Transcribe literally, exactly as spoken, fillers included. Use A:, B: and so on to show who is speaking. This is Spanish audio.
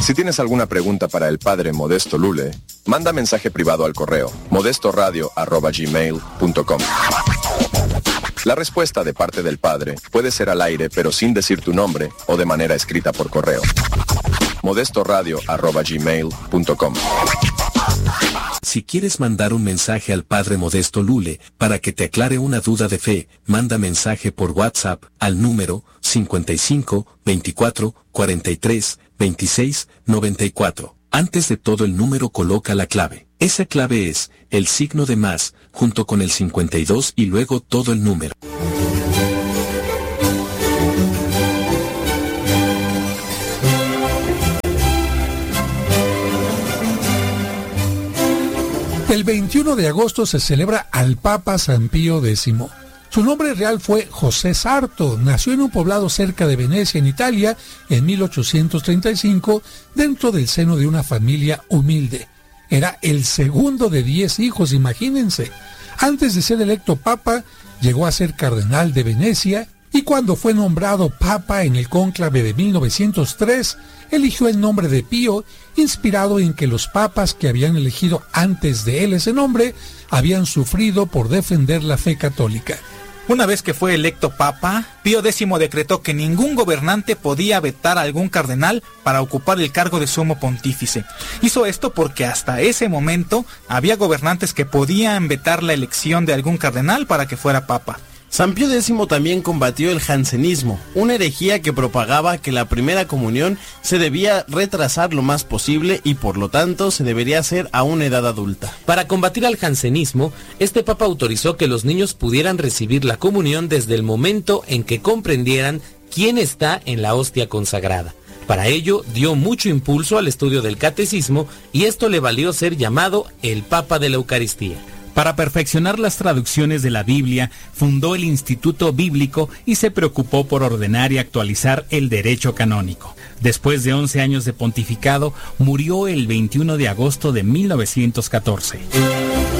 A: Si tienes alguna pregunta para el Padre Modesto Lule, manda mensaje privado al correo modestoradio arroba gmail punto com. La respuesta de parte del Padre puede ser al aire pero sin decir tu nombre o de manera escrita por correo. modestoradio arroba gmail punto com.
B: Si quieres mandar un mensaje al Padre Modesto Lule para que te aclare una duda de fe, manda mensaje por WhatsApp al número cincuenta y cinco, veinticuatro, cuarenta y tres, veintiséis, noventa y cuatro. Antes de todo el número coloca la clave. Esa clave es el signo de más, junto con el cincuenta y dos y luego todo el número.
C: El veintiuno de agosto se celebra al Papa San Pío décimo. Su nombre real fue José Sarto. Nació en un poblado cerca de Venecia, en Italia, en mil ochocientos treinta y cinco, dentro del seno de una familia humilde. Era el segundo de diez hijos, imagínense. Antes de ser electo papa, llegó a ser cardenal de Venecia, y cuando fue nombrado papa en el cónclave de mil novecientos tres, eligió el nombre de Pío, inspirado en que los papas que habían elegido antes de él ese nombre habían sufrido por defender la fe católica.
D: Una vez que fue electo papa, Pío décimo decretó que ningún gobernante podía vetar a algún cardenal para ocupar el cargo de sumo pontífice. Hizo esto porque hasta ese momento había gobernantes que podían vetar la elección de algún cardenal para que fuera papa.
E: San Pío décimo también combatió el jansenismo, una herejía que propagaba que la primera comunión se debía retrasar lo más posible y por lo tanto se debería hacer a una edad adulta.
F: Para combatir al jansenismo, este papa autorizó que los niños pudieran recibir la comunión desde el momento en que comprendieran quién está en la hostia consagrada. Para ello dio mucho impulso al estudio del catecismo y esto le valió ser llamado el Papa de la Eucaristía.
G: Para perfeccionar las traducciones de la Biblia, fundó el Instituto Bíblico y se preocupó por ordenar y actualizar el derecho canónico. Después de once años de pontificado, murió el veintiuno de agosto de mil novecientos catorce.